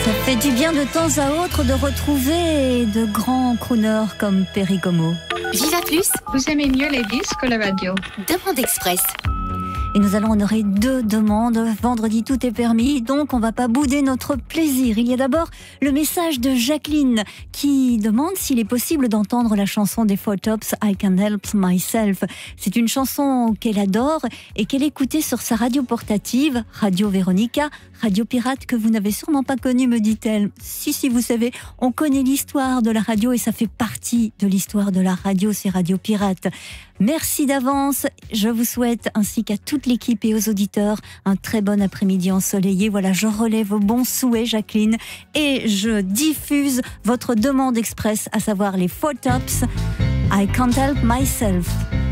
Ça fait du bien de temps à autre de retrouver de grands crooners comme Perry Como. Viva Plus, vous aimez mieux les disques que la radio? Demande Express. Et nous allons honorer 2 demandes. Vendredi, tout est permis, donc on va pas bouder notre plaisir. Il y a d'abord le message de Jacqueline qui demande s'il est possible d'entendre la chanson des Four Tops, I Can't Help Myself. C'est une chanson qu'elle adore et qu'elle écoutait sur sa radio portative, Radio Véronica, radio pirate que vous n'avez sûrement pas connue, me dit-elle. Si, vous savez, on connaît l'histoire de la radio et ça fait partie de l'histoire de la radio, c'est Radio Pirate. Merci d'avance, je vous souhaite, ainsi qu'à toute l'équipe et aux auditeurs, un très bon après-midi ensoleillé. Voilà, je relève vos bons souhaits, Jacqueline, et je diffuse votre demande express, à savoir les Four Tops, I Can't Help Myself.